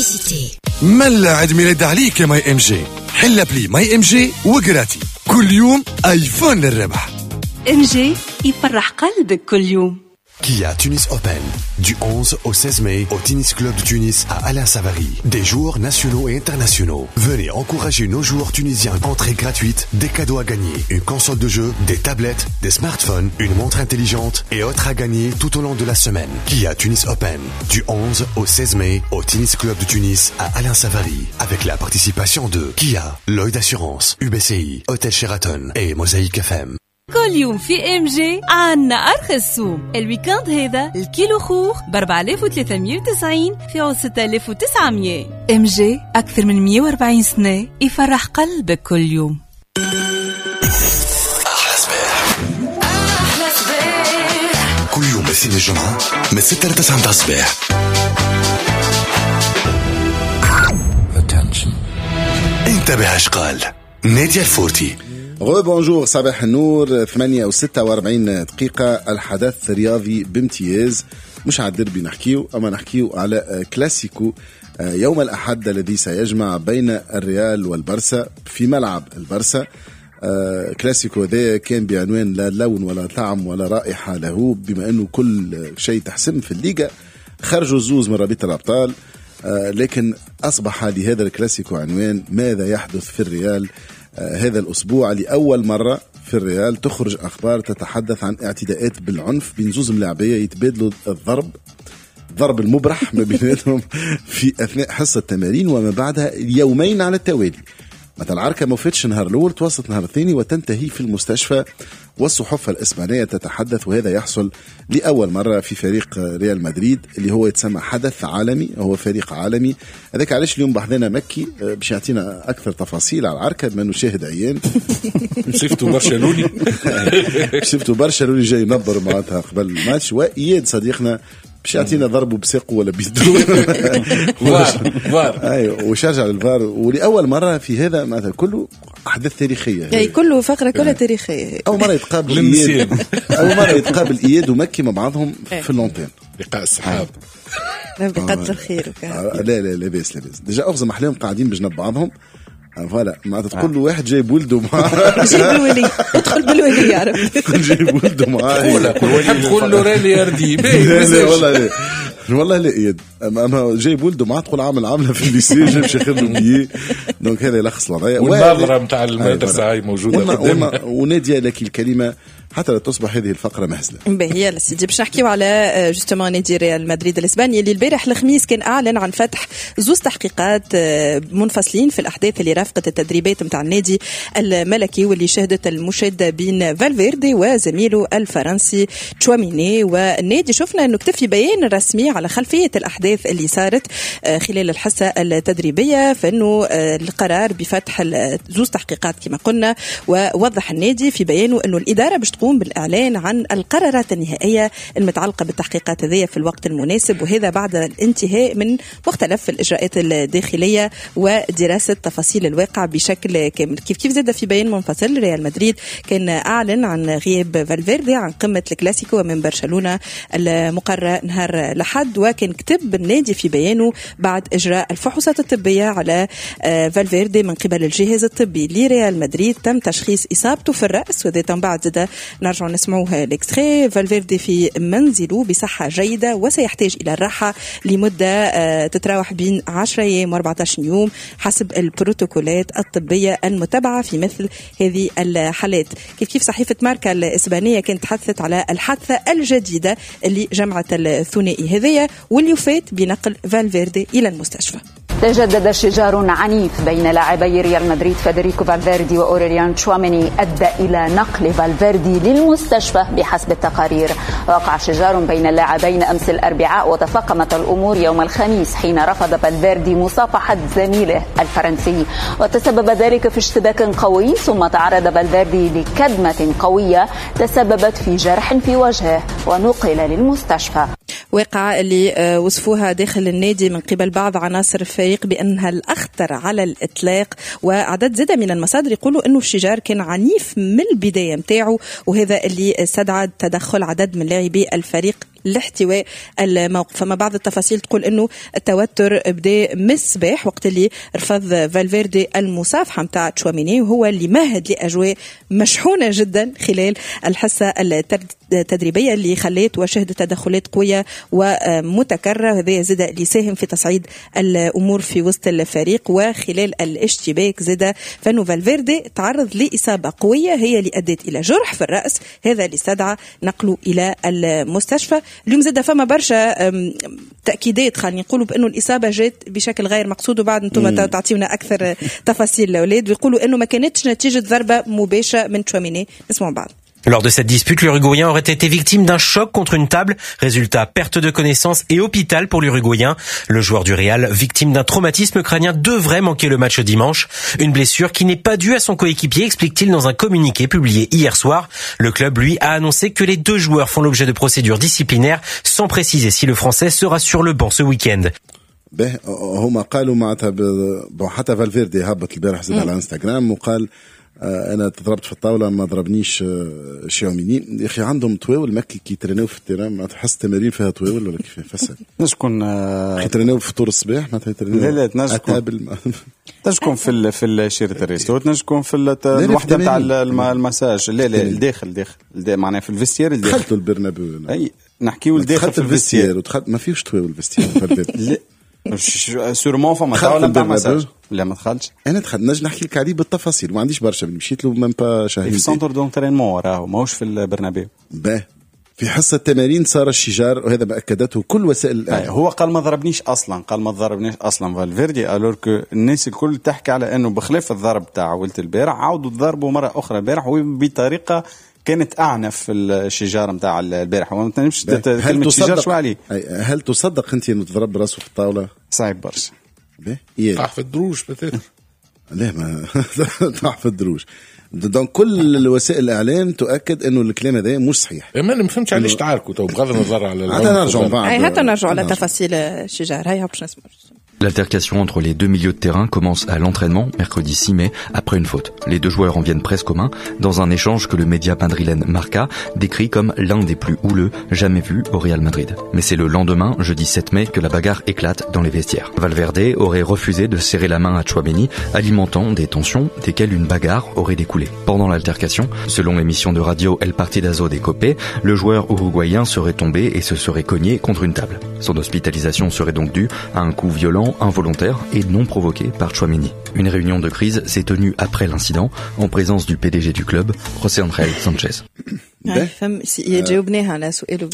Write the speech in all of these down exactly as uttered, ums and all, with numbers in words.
بوبليسيتي. ملا عيد ميلاد عليك يا ماي ام جي. حل بلي ماي ام جي وقراتي كل يوم ايفون للربح. ام جي يفرح قلبك كل يوم. Kia Tunis Open, du onze au seize mai au Tennis Club de Tunis à Alain Savary. Des jours nationaux et internationaux. Venez encourager nos joueurs tunisiens. Entrée gratuite, des cadeaux à gagner, une console de jeu, des tablettes, des smartphones, une montre intelligente et autres à gagner tout au long de la semaine. Kia Tunis Open, du onze au seize mai au Tennis Club de Tunis à Alain Savary. Avec la participation de Kia, Lloyd Assurance, U B C I, Hôtel Sheraton et Mosaïque F M. كل يوم في ام جي عنا ارخص سوم. الويكاند هذا الكيلو خوخ ب أربعة آلاف وثلاثمية وتسعين في عوض ستة آلاف وتسعمية. ام جي اكثر من مية وأربعين سنه يفرح قلبك كل يوم. أحلى صباح. أحلى صباح. كل يوم الاثنين الجمعة من ستة لتسعة متاع الصباح. Attention. انتبه اش قال نادية الفورتي. غو بونجور صباح النور. ثمانية وستة وأربعين دقيقة. الحدث الرياضي بامتياز، مش على الدربي نحكيو، أما نحكيو على كلاسيكو يوم الأحد الذي سيجمع بين الريال والبرسا في ملعب البرسا. كلاسيكو ذا كان بعنوان لا لون ولا طعم ولا رائحة له، بما أنه كل شيء تحسم في الليغا. خرجوا الزوز من رابطة الأبطال، لكن أصبح لهذا الكلاسيكو عنوان ماذا يحدث في الريال هذا الأسبوع. لأول مرة في الريال تخرج أخبار تتحدث عن اعتداءات بالعنف بين زوز ملاعبية يتبادلوا الضرب ضرب المبرح ما بيناتهم في أثناء حصة التمارين وما بعدها يومين على التوالي. مثلا العركة ما فاتش نهار الأول، توسط نهار الثاني وتنتهي في المستشفى. والصحف الإسبانية تتحدث وهذا يحصل لأول مرة في فريق ريال مدريد اللي هو يتسمى حدث عالمي، هو فريق عالمي. هذاك علاش اليوم بحذنا مكي باش يعطينا أكثر تفاصيل على العركة بما أنه شاهد عيان. شفتوا برشلوني شفتوا برشلوني جاي ينبر معناتها قبل الماتش. وإياد صديقنا باش يعطينا ضربه بساقه ولا بيدو فار. ايوه وشرجع للفار. ولاول مره في هذا مثلا كله احداث تاريخيه، اي كله فقره كلها تاريخيه. اول مره يتقابل اياد اول مره يتقابل اياد ومكي مع بعضهم في اللونتين لقاء السحاب بقدر الخير. لا لا لاباس لاباس ديجا اغزم احلاهم قاعدين بجنب بعضهم. فوالا معناتها تقول له واحد جايب ولده معاه جايب الولي ادخل بالولي يعرف جايب ولده معاه تقول له رالي يردي لا والله لا والله لا يد اما جايب ولده معاه تقول عامل عامله في الليسي جايب شيخ بيه. دونك هذا يلخص الوضعيه. والنظره نتاع المدرسه هاي موجوده قدامنا. وناديه لك الكلمه حتى لا تصبح هذه الفقرة مهزلة. باهي يا سيدي باش نحكيو على جوستومون نادي ريال مدريد الإسباني اللي البارح الخميس كان أعلن عن فتح زوز تحقيقات منفصلين في الأحداث اللي رافقت التدريبات متاع النادي الملكي واللي شهدت المشادة بين فالفيردي وزميله الفرنسي تشواميني. والنادي شفنا أنه كتفي بيان رسمي على خلفية الأحداث اللي صارت خلال الحصة التدريبية، فإنه القرار بفتح زوز تحقيقات كما قلنا. ووضح النادي في بيانه أنه الإدارة باش تقوم بالإعلان عن القرارات النهائية المتعلقة بالتحقيقات هذه في الوقت المناسب، وهذا بعد الانتهاء من مختلف الإجراءات الداخلية ودراسة تفاصيل الواقع بشكل كامل. كيف كيف زاد في بيان منفصل ريال مدريد كان أعلن عن غياب فالفيردي عن قمة الكلاسيكو من برشلونة المقرر نهار الأحد. وكان كتب النادي في بيانه بعد إجراء الفحوصات الطبية على فالفيردي من قبل الجهاز الطبي لريال مدريد تم تشخيص إصابته في الرأس. وذا بعد زاد نرجع نسمعوها الاكستري. فالفيردي في منزله بصحة جيدة وسيحتاج إلى الراحة لمدة تتراوح بين عشرة أيام وأربعة عشر يوم حسب البروتوكولات الطبية المتبعة في مثل هذه الحالات. كيف كيف صحيفة ماركا الإسبانية كانت تحدثت على الحادثة الجديدة اللي جمعت الثنائي هذية واللي يفات بنقل فالفيردي إلى المستشفى. تجدد شجار عنيف بين لاعبي ريال مدريد فيدريكو فالفيردي وأوريليان تشواميني أدى إلى نقل فالفيردي للمستشفى بحسب التقارير. وقع شجار بين اللاعبين أمس الأربعاء وتفاقمت الأمور يوم الخميس حين رفض فالفيردي مصافحة زميله الفرنسي، وتسبب ذلك في اشتباك قوي ثم تعرض فالفيردي لكدمة قوية تسببت في جرح في وجهه ونقل للمستشفى. واقعة اللي وصفوها داخل النادي من قبل بعض عناصر الفريق بأنها الأخطر على الإطلاق. وعدد زادة من المصادر يقولوا أنه الشجار كان عنيف من البداية متاعه، وهذا اللي استدعى تدخل عدد من لاعبي الفريق لاحتواء الموقف. فما بعض التفاصيل تقول انه التوتر بدا من الصباح وقت اللي رفض فالفيردي المصافحه متاع تشواميني، وهو اللي مهد لاجواء مشحونه جدا خلال الحصه التدريبيه اللي خلت وشهدت تدخلات قويه ومتكرره، وهذا زاد اللي ساهم في تصعيد الامور في وسط الفريق. وخلال الاشتباك زاد فانو فالفيردي تعرض لاصابه قويه هي اللي ادت الى جرح في الراس، هذا اللي استدعى نقله الى المستشفى. اليوم زاد فما برشا تاكيدات خلينا نقولوا بانه الاصابه جات بشكل غير مقصود، وبعد انتم تعطيونا اكثر تفاصيل الاولاد، ويقولوا انه ما كانتش نتيجه ضربه مباشره من تشواميني. نسمعوا بعض. Lors de cette dispute, l'Uruguayen aurait été victime d'un choc contre une table. Résultat, perte de connaissance et hôpital pour l'Uruguayen. Le joueur du Real, victime d'un traumatisme crânien, devrait manquer le match dimanche. Une blessure qui n'est pas due à son coéquipier, explique-t-il dans un communiqué publié hier soir. Le club, lui, a annoncé que les deux joueurs font l'objet de procédures disciplinaires, sans préciser si le Français sera sur le banc ce week-end. به هما قالوا معناتها حتى فالفيردي هبط البارح زاد على انستغرام وقال انا تضربت في الطاوله ما ضربنيش شيوميني. يا اخي عندهم طواول مكي كي ترينيو في التيران ما تحس تمارين فيها طواول ولا كيف فسر نشكون كي ترينيو في فطور الصباح ما ترينيو لا لا تنجم تنجم في ال في الشيرة الريستو تنجم في الوحده نتاع المساج لا لا الداخل داخل معناها في الفيستير الداخل دخلتوا البرنابيو اي نحكيو الداخل في الفيستير ودخلت ما فيش طواول الفيستير لا سورمون فما طاوله نتاع مساج. لا ما دخلتش انا دخلت نجي نحكي لك عليه بالتفاصيل ما عنديش برشا مشيت له ميم با شهرين في سنتر دونترينمون راهو ماهوش في البرنابيو باه في حصه التمارين صار الشجار وهذا ما اكدته كل وسائل الإعلام. هو قال ما ضربنيش اصلا قال ما ضربنيش اصلا فالفيردي الور كو الناس الكل تحكي على انه بخلاف الضرب تاع ولت البارح عاودوا ضربوا مره اخرى البارح وبطريقه كانت اعنف في الشجار نتاع البارح وما تنجمش كلمه شجار شو عليه. هل تصدق انت انه تضرب راسه في الطاوله؟ صعيب برشا. طاح في الدروج بتاتر لا ما طاح في الدروج. دونك كل الوسائل الاعلام تؤكد انه الكلام هذا مش صحيح. ما ما فهمتش علاش تعاركوا تو بغض النظر على حتى نرجعوا بعد حتى نرجعوا على تفاصيل الشجار. هيا باش نسمعوا. L'altercation entre les deux milieux de terrain commence à l'entraînement, mercredi six mai, après une faute. Les deux joueurs en viennent presque aux mains, dans un échange que le média madrilène Marca décrit comme l'un des plus houleux jamais vus au Real Madrid. Mais c'est le lendemain, jeudi sept mai, que la bagarre éclate dans les vestiaires. Valverde aurait refusé de serrer la main à Tchouaméni, alimentant des tensions desquelles une bagarre aurait découlé. Pendant l'altercation, selon l'émission de radio El Partidazo de Cope, le joueur uruguayen serait tombé et se serait cogné contre une table. Son hospitalisation serait donc due à un coup violent, involontaire et non provoqué par Tchouaméni. Une réunion de crise s'est tenue après l'incident en présence du P D G du club, José Ángel Sánchez. فهم يجاوبناها على سؤاله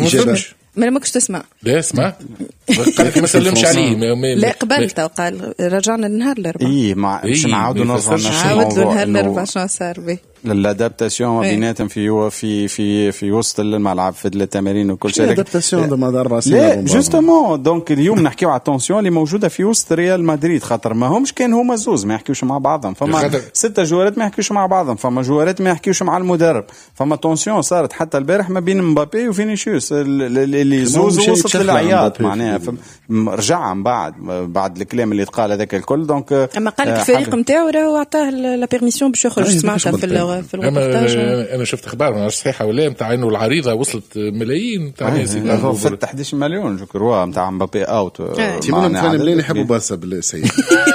ما ما كنتش تسمع. لا سمعت قالت ما سلمش عليه لا قبلت وقال رجعنا النهار الاربعاء. اي ما باش نعاودوا نرجعوا عاود له النهار الاربعاء شنو صار به الادابتاسيون بيناتهم في في في في وسط الملعب في التمارين وكل شيء. الادابتاسيون بعد اربع سنين. لا جوستومون دونك اليوم نحكيو على التونسيون اللي موجوده في وسط ريال مدريد خاطر ما همش كان هما زوز ما يحكيوش مع بعضهم. فما ستة جوارات ما يحكيوش مع بعضهم. فما جوارات ما يحكيوش مع المدرب. فما تونسيون صارت حتى البارح ما بين مبابي وفينيسيوس اللي زوز وسط العياط معناها رجع من بعد بعد الكلام اللي تقال هذاك الكل. دونك اما قال لك الفريق نتاعو راهو عطاه لا بيرميسيون باش يخرج. سمعتها في في الريبورتاج. انا شفت اخبار ما صحيحه ولا نتاع انه العريضه وصلت ملايين نتاع ناس فتح احد عشر مليون جو كروا نتاع مبابي اوت. تيمون فعلا مليون يحبوا بارسا بالسيد.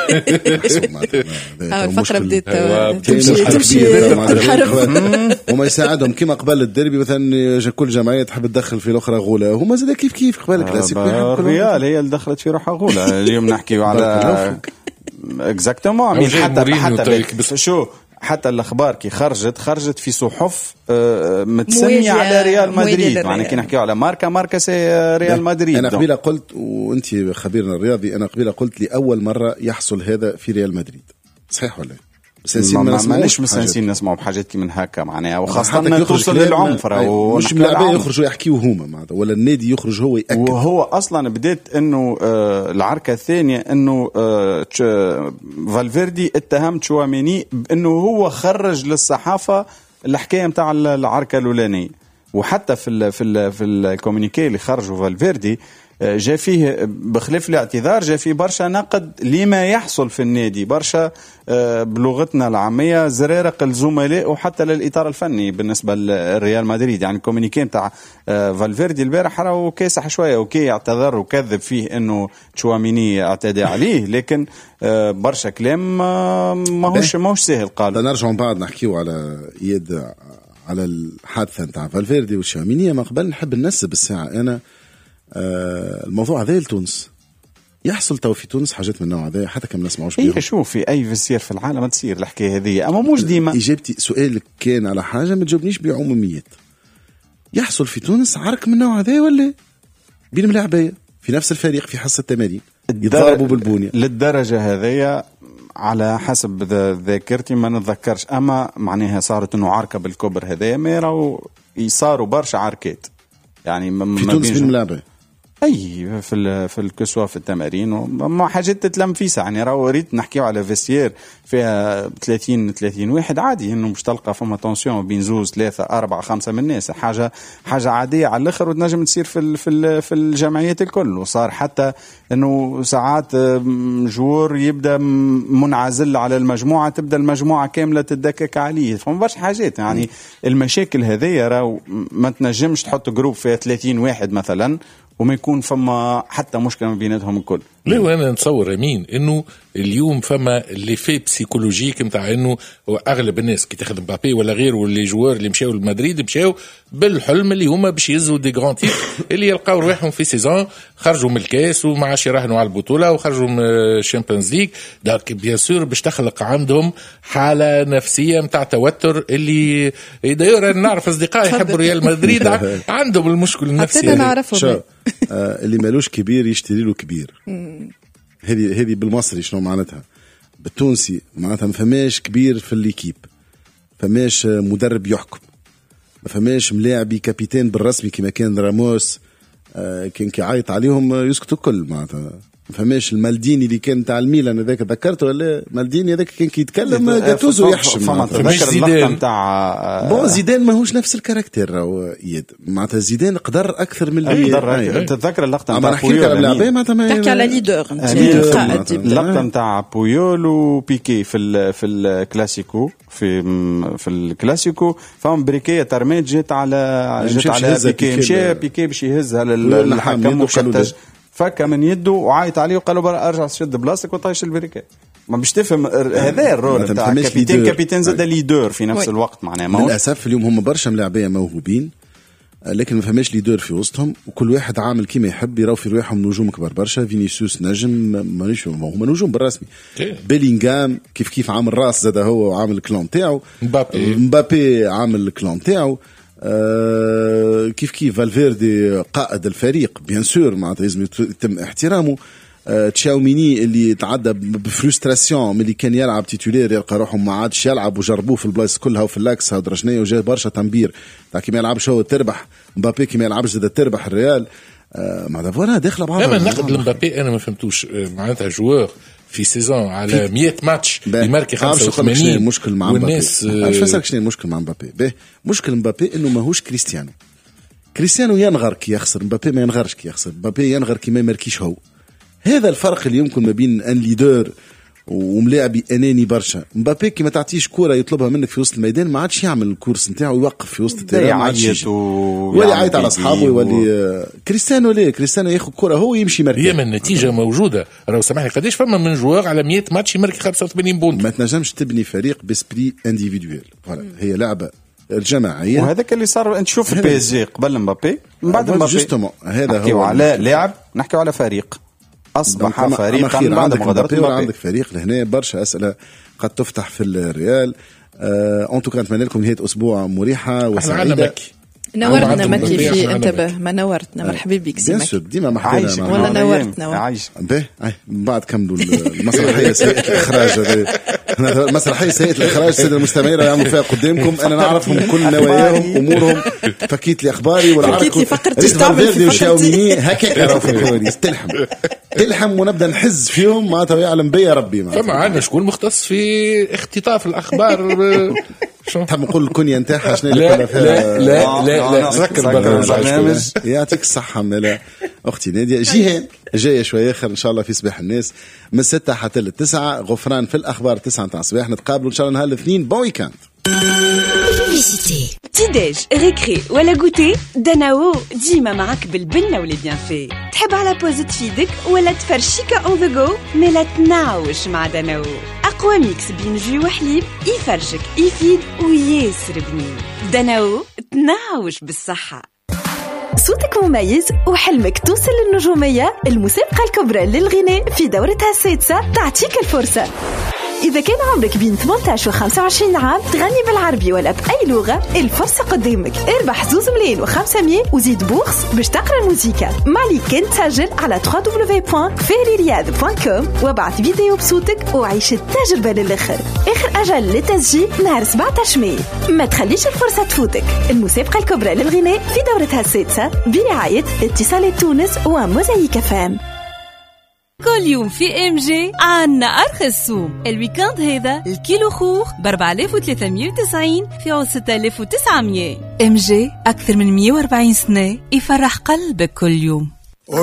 الفتره بدات تمشي وما يساعدهم كيما قبل الديربي مثلا كل جمعيه تحب تدخل في الاخرى غوله هما زاد كيف كيف قبل الكلاسيكو. الريال هي اللي دخلت في روحها غوله. اليوم نحكيو على اكزاكتومون حتى حتى شو حتى الاخبار كي خرجت خرجت في صحف متسميه على ريال مدريد. يعني كي نحكيو على ماركه ماركه سي ريال مدريد. انا قبيله قلت وانت خبيرنا الرياضي انا قبيله قلت لاول مره يحصل هذا في ريال مدريد. صحيح ولا ماناش مسانسين نسمعوا بحاجات كي من هكا معناها وخاصه توصل للعنف مش اللاعبين يخرجوا يحكيوا هما معناتها ولا النادي يخرج هو ياكد. وهو اصلا بدات انه آه العركه الثانيه انه آه فالفيردي اتهم تشواميني بانه هو خرج للصحافه الحكايه نتاع العركه الاولانيه. وحتى في ال في ال في الكومونيكي اللي خرجوا فالفيردي جاء فيه بخلاف الاعتذار جاء فيه برشا نقد لما يحصل في النادي، برشا بلغتنا العامية زرارق الزملاء وحتى للإطار الفني بالنسبة للريال مدريد. يعني الكومينيكي نتاع فالفيردي البارح راهو كاسح شوية، وكي اعتذر وكذب فيه انه تشواميني اعتدى عليه، لكن برشا كلام ماهوش ماهوش سهل. قال نرجع من بعد نحكيو على يد على الحادثة نتاع فالفيردي وتشواميني. ما قبل نحب ننسب الساعة انا الموضوع هذا لتونس، يحصل تو في تونس حاجات من النوع هذا حتى كم نسمعوش بيهم. هي شوف في اي فيسير في العالم تصير الحكايه هذه، اما مش ديما. اجابتي سؤالك كان على حاجه ما تجاوبنيش بعموميات. يحصل في تونس عرك من النوع هذا ولا بين ملاعبيه في نفس الفريق في حصه التمارين يضربوا بالبونيه للدرجه هذية؟ على حسب ذاكرتي ما نتذكرش، اما معناها صارت انه عركه بالكبر هذايا، ما راهو يصاروا برشا عركات يعني في تونس بين ملاعبيه اي في في الكسوه في التمارين وما حاجات تتلم فيسا. يعني راهو ريت نحكيو على فيستير فيها ثلاثين ثلاثين واحد عادي انه مش تلقى فما تونسيون بين زوز ثلاثه اربعه خمسه من الناس، حاجه حاجه عاديه على الاخر وتنجم تصير في في في الجمعيات الكل. وصار حتى انه ساعات جور يبدا منعزل على المجموعه، تبدا المجموعه كامله تدكك عليه، فما برشا حاجات. يعني المشاكل هذيا راهو ما تنجمش تحط جروب فيها ثلاثين واحد مثلا وما يكون فما حتى مشكلة ما بيناتهم الكل. ليه وانا نتصور امين انه اليوم فما اللي في بسيكولوجيك نتاع انه اغلب الناس كي تاخذ مبابي ولا غيره واللي جوار اللي مشاو لمدريد مشاو بالحلم اللي هما باش يهزوا دي غران تيتر اللي يلقاو روحهم في سيزون خرجوا من الكاس وما عادش يراهنوا على البطوله وخرجوا من الشامبيونز ليج. دونك بيان سور باش تخلق عندهم حاله نفسيه نتاع توتر اللي داير نعرف اصدقائي يحبوا ريال مدريد عندهم المشكل النفسي هذا نعرفه. آه اللي مالوش كبير يشتري له كبير. هذه هذه بالمصري شنو معناتها؟ بالتونسي معناتها ما فماش كبير في الليكيب، فماش مدرب يحكم، ما فماش ملاعبي كابيتان بالرسمي كما كان راموس. آه كان كيعيط عليهم يسكتوا الكل. معناتها ما فماش المالديني اللي كان تاع الميلان هذاك ذكرته ولا مالديني هذاك كان كيتكلم جاتوزو يحشم. فماش اللقطه نتاع بون زيدان ماهوش نفس الكاركتر راهو يد. معناتها زيدان قدر اكثر من اللي تتذكر اللقطه نتاع بويول. تحكي على ليدر اللقطه نتاع بويول وبيكي في في الكلاسيكو في في الكلاسيكو فهم بريكيه ترميت جت على جت على بيكي مشى بيكي باش يهزها للحكم وكتج فكا من يده وعايط عليه وقال له ارجع شد بلاصتك وطيش البريكات. ما باش تفهم هذا الرول تاع كابيتان كابيتان زاد ليدر في نفس الوقت. معناها للاسف اليوم هم برشا ملاعبيه موهوبين لكن ما فهمش ليدر في وسطهم وكل واحد عامل كيما يحب يراو في رواحهم نجوم كبار برشا. فينيسيوس نجم مانيش هما نجوم بالرسمي. بيلينغهام كيف كيف عامل راس زاد هو وعامل الكلون تاعو. مبابي مبابي عامل الكلون تاعو. آه كيف كيف فالفيردي قائد الفريق بيان سور معناتها لازم يتم احترامه. آه تشاوميني اللي تعدى بفرستراسيون ملي كان يلعب تيتولير يلقى روحه ما عادش يلعب وجربوه في البلايص كلها وفي اللاكس ودرجنيه وجا برشا تنبير تاع كي ما يلعبش هو تربح. مبابي كي ما يلعبش زاد تربح الريال. آه معناتها فوالا داخله بعضها. اما النقد لمبابي انا ما فهمتوش معناتها جوار في سيزون على مية ماتش يماركي خمسة وثمانين مشكل مع مبابي. عارف فسرك شنو المشكل مع مبابي؟ به مشكل مبابي انه ماهوش كريستيانو. كريستيانو ينغر كي يخسر، مبابي ما ينغرش كي يخسر. مبابي ينغر كي ما يماركيش هو. هذا الفرق اللي يمكن ما بين ان ليدر وملاعبي اناني برشا. مبابي كي ما تعطيش كوره يطلبها منك في وسط الميدان ما عادش يعمل الكورس نتاعو يوقف في وسط التيران ما عادش ولا يعيط على اصحابه يولي. كريستيانو ليه؟ كريستيانو ياخذ كوره هو يمشي مركز. هي من النتيجه موجوده. راهو سامحني قداش فما من جوار على مية ماتش يمارك خمسة وثمانين بونت. ما تنجمش تبني فريق بسبري انديفيدويل. فوالا هي لعبه الجماعيه وهذاك اللي صار. انت شوف بي اس جي قبل مبابي من بعد مبابي جوستومون هذا هو على لاعب نحكيو على فريق أصبح فريقا بعد مغادرة مبابي. عندك فريق لهنا برشا أسئلة قد تفتح في الريال. أه أنتو كانت نتمنى لكم نهاية أسبوع مريحة وسعيدة. نورتنا مكي في انتبه ما نورتنا مرحبا بك سي ديما محبوبة ولا نورتنا عايش به بعد كملوا المسرحية سيئة الإخراج هذه مسرحية سيئة الإخراج سيد المستمعين يعملوا فيها قدامكم. أنا نعرفهم كل نواياهم أمورهم. فكيت لي أخباري فكيت لي فقرتي تعمل في فقرتي هكا راهو في الكواليس تلحم تلحم ونبدأ نحز فيهم ما يعلم بيا ربي. فما عندنا شكون مختص في اختطاف الأخبار شو تحب نقول الكونيا نتاعها شنو اللي كنا فيها؟ لا لا لا لا تذكر برنامج يعطيك الصحة. لا أختي نادية. جيهان جاية شوية آخر إن شاء الله في صباح الناس من ستة حتى للتسعة. غفران في الأخبار تسعة متاع الصباح. نتقابلوا إن شاء الله نهار الاثنين. بون ويكاند. تيداج ريكري ولا غوتي داناو ديما معك بالبنة واللي بيان في. تحب على بوز تفيدك ولا تفرشيكا اون ذا جو مي لا تناوش مع داناو. أقوى ميكس بين جوي وحليب يفرشك يفيد وياسر بنين. داناو تناوش بالصحة. صوتك مميز وحلمك توصل للنجومية. المسابقة الكبرى للغناء في دورتها السادسة تعطيك الفرصة. إذا كان عمرك بين ثمانية عشر و خمسة وعشرين عام تغني بالعربي ولا بأي لغة، الفرصة قدامك. اربح زوز ملايين وخمسمية وزيد بوخس باش تقرأ الموسيقى. مالي كان تسجل على دبليو دبليو دبليو دوت فهري رياض دوت كوم وابعث فيديو بصوتك وعيش التجربة للآخر. آخر أجل للتسجيل نهار سبعة عشر ماي. ما تخليش الفرصة تفوتك. المسابقة الكبرى للغناء في دورتها السادسة برعاية اتصالات تونس وموزايك فام. كل يوم في ام جي عنا ارخص سوم. الويكاند هذا الكيلو خوخ ب أربعة آلاف وثلاثمية وتسعين في ستة آلاف وتسعمية. ام جي اكثر من مية وأربعين سنة يفرح قلبك كل يوم.